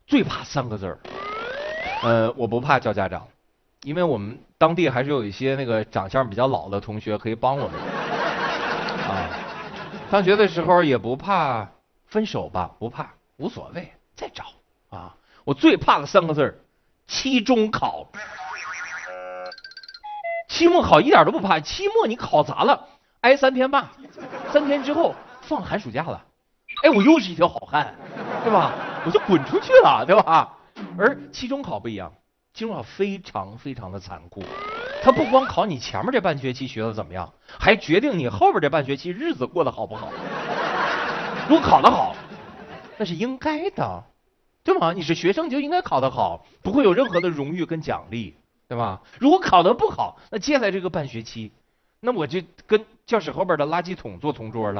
最怕3个字儿，我不怕叫家长，因为我们当地还是有一些那个长相比较老的同学可以帮我们。啊，上学的时候也不怕分手吧，不怕，无所谓，再找啊。我最怕的3个字儿，期中考。期末考一点都不怕，期末你考砸了，挨3天骂，3天之后放寒暑假了，哎，我又是一条好汉，对吧？我就滚出去了，对吧？而期中考不一样，期中考非常非常的残酷，它不光考你前面这半学期学的怎么样，还决定你后边这半学期日子过得好不好。如果考得好，那是应该的，对吗？你是学生就应该考得好，不会有任何的荣誉跟奖励，对吧？如果考得不好，那接下来这个半学期，那我就跟教室后边的垃圾桶坐同桌了。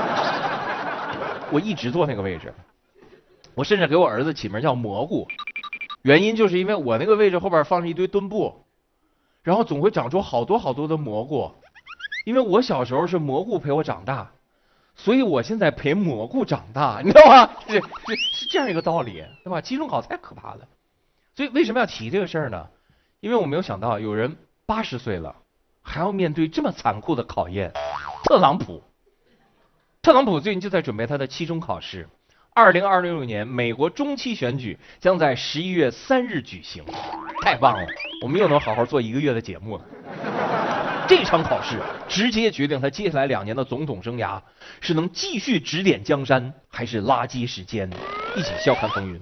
我一直坐那个位置，我甚至给我儿子起名叫蘑菇，原因就是因为我那个位置后边放着一堆墩布，然后总会长出好多好多的蘑菇。因为我小时候是蘑菇陪我长大，所以我现在陪蘑菇长大，你知道吗？是这样一个道理，对吧？期中考太可怕了。所以为什么要提这个事儿呢？因为我没有想到有人80岁了，还要面对这么残酷的考验。特朗普最近就在准备他的期中考试。2026年美国中期选举将在11月3日举行，太棒了，我们又能好好做1个月的节目了。这场考试直接决定他接下来2年的总统生涯，是能继续指点江山，还是垃圾时间。一起笑看风云。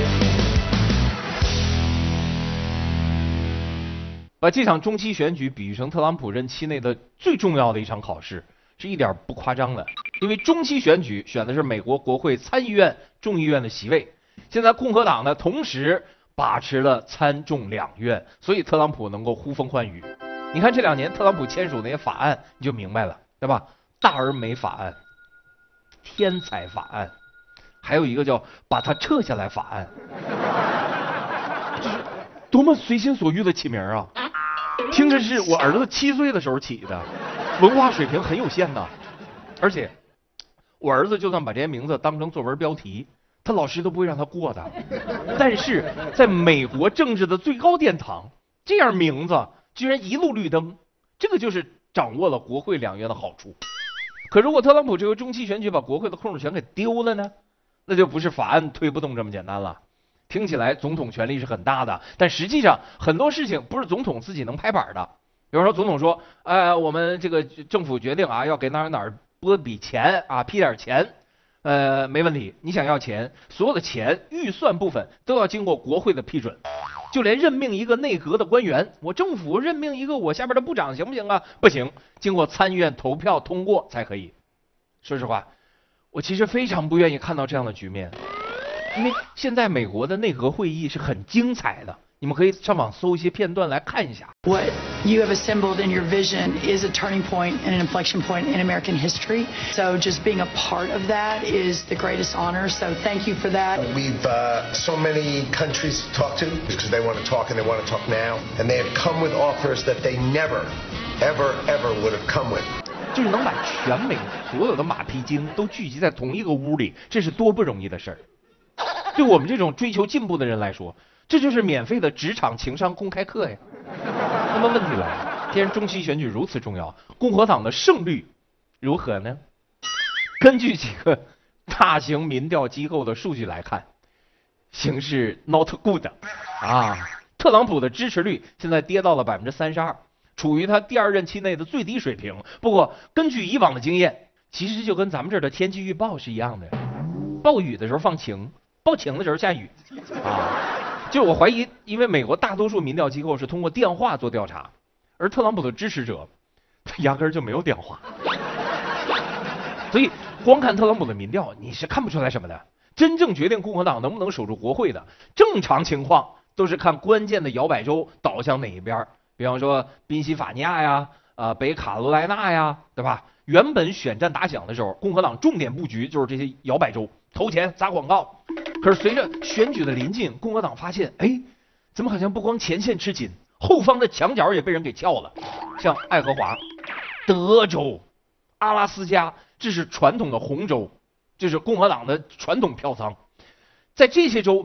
把这场中期选举比喻成特朗普任期内的最重要的一场考试，是一点不夸张的。因为中期选举选的是美国国会参议院、众议院的席位，现在共和党呢同时把持了参众2院，所以特朗普能够呼风唤雨。你看这2年特朗普签署那些法案，你就明白了，对吧？大而美法案、天才法案，还有一个叫把它撤下来法案，这是多么随心所欲的起名啊！听着是我儿子7岁的时候起的，文化水平很有限呐。而且我儿子就算把这些名字当成作文标题，他老师都不会让他过的。但是在美国政治的最高殿堂，这样名字居然一路绿灯，这个就是掌握了国会2院的好处。可如果特朗普这个中期选举把国会的控制权给丢了呢，那就不是法案推不动这么简单了。听起来总统权力是很大的，但实际上很多事情不是总统自己能拍板的。比如说总统说，我们这个政府决定啊，要给哪儿拨笔钱啊，批点钱，没问题。你想要钱，所有的钱预算部分都要经过国会的批准。就连任命一个内阁的官员，我政府任命一个我下边的部长行不行啊？不行，经过参议院投票通过才可以。说实话，我其实非常不愿意看到这样的局面，因为现在美国的内阁会议是很精彩的，你们可以上网搜一些片段来看一下。 What you have assembled in your vision is a turning point and an inflection point in American history. So just being a part of that is the greatest honor. So thank you for that. We've so many countries to talk to because they want to talk and they want to talk now. And they have come with offers that they never, ever, ever would have come with. 就是能把全美所有的马屁精都聚集在同一个屋里，这是多不容易的事儿。对我们这种追求进步的人来说，这就是免费的职场情商公开课呀。那么问题来了，既然中期选举如此重要，共和党的胜率如何呢？根据几个大型民调机构的数据来看，形势 not good 啊。特朗普的支持率现在跌到了32%，处于他第2任期内的最低水平。不过根据以往的经验，其实就跟咱们这儿的天气预报是一样的，暴雨的时候放晴，暴晴的时候下雨啊。就是我怀疑，因为美国大多数民调机构是通过电话做调查，而特朗普的支持者他压根儿就没有电话，所以光看特朗普的民调你是看不出来什么的。真正决定共和党能不能守住国会的，正常情况都是看关键的摇摆州倒向哪一边，比方说宾夕法尼亚呀、北卡罗来纳呀，对吧？原本选战打响的时候，共和党重点布局就是这些摇摆州，投钱砸广告。可是随着选举的临近，共和党发现，哎，怎么好像不光前线吃紧，后方的墙角也被人给撬了。像爱荷华、德州、阿拉斯加，这是传统的红州，这是共和党的传统票仓。在这些州